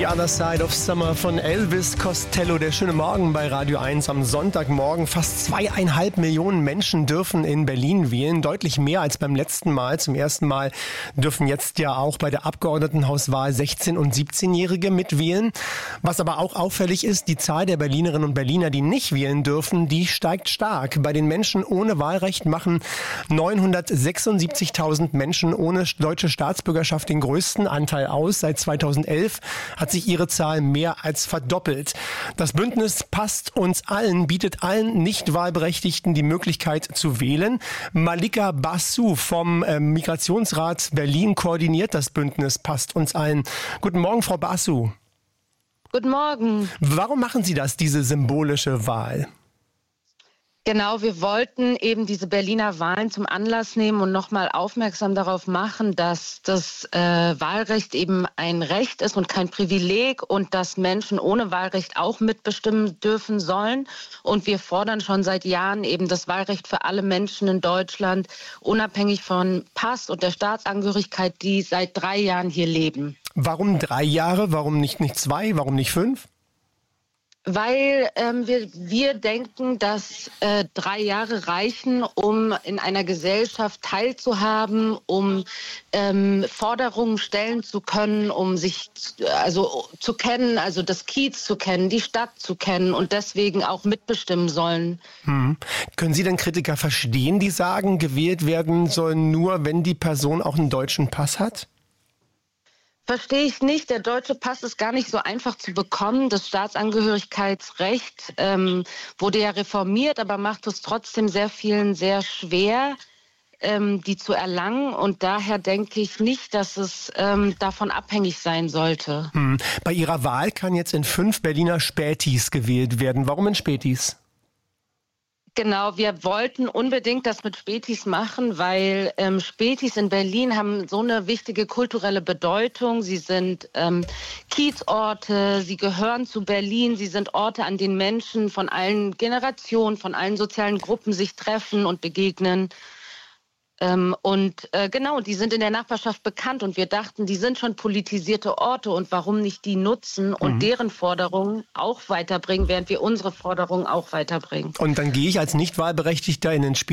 The Other Side of Summer von Elvis Costello. Der schöne Morgen bei Radio 1 am Sonntagmorgen. Fast 2,5 Millionen Menschen dürfen in Berlin wählen. Deutlich mehr als beim letzten Mal. Zum ersten Mal dürfen jetzt ja auch bei der Abgeordnetenhauswahl 16- und 17-Jährige mitwählen. Was aber auch auffällig ist, die Zahl der Berlinerinnen und Berliner, die nicht wählen dürfen, die steigt stark. Bei den Menschen ohne Wahlrecht machen 976.000 Menschen ohne deutsche Staatsbürgerschaft den größten Anteil aus. Seit 2011 hat sich ihre Zahl mehr als verdoppelt. Das Bündnis Passt uns allen bietet allen Nicht-Wahlberechtigten die Möglichkeit zu wählen. Malika Basu vom Migrationsrat Berlin koordiniert das Bündnis Passt uns allen. Guten Morgen, Frau Basu. Guten Morgen. Warum machen Sie das, diese symbolische Wahl? Genau, wir wollten eben diese Berliner Wahlen zum Anlass nehmen und nochmal aufmerksam darauf machen, dass das Wahlrecht eben ein Recht ist und kein Privileg und dass Menschen ohne Wahlrecht auch mitbestimmen dürfen sollen. Und wir fordern schon seit Jahren eben das Wahlrecht für alle Menschen in Deutschland, unabhängig von Pass und der Staatsangehörigkeit, die seit 3 Jahren hier leben. Warum 3 Jahre? Warum nicht 2? Warum nicht 5? Weil wir denken, dass 3 Jahre reichen, um in einer Gesellschaft teilzuhaben, um Forderungen stellen zu können, um sich zu kennen, also das Kiez zu kennen, die Stadt zu kennen und deswegen auch mitbestimmen sollen. Können Sie denn Kritiker verstehen, die sagen, gewählt werden soll nur, wenn die Person auch einen deutschen Pass hat? Verstehe ich nicht. Der deutsche Pass ist gar nicht so einfach zu bekommen. Das Staatsangehörigkeitsrecht wurde ja reformiert, aber macht es trotzdem sehr vielen sehr schwer, die zu erlangen. Und daher denke ich nicht, dass es davon abhängig sein sollte. Bei Ihrer Wahl kann jetzt in 5 Berliner Spätis gewählt werden. Warum in Spätis? Genau, wir wollten unbedingt das mit Spätis machen, weil Spätis in Berlin haben so eine wichtige kulturelle Bedeutung. Sie sind Kiezorte, sie gehören zu Berlin, sie sind Orte, an denen Menschen von allen Generationen, von allen sozialen Gruppen sich treffen und begegnen. Genau, die sind in der Nachbarschaft bekannt und wir dachten, die sind schon politisierte Orte und warum nicht die nutzen und deren Forderungen auch weiterbringen, während wir unsere Forderungen auch weiterbringen. Und dann gehe ich als Nicht-Wahlberechtigter in den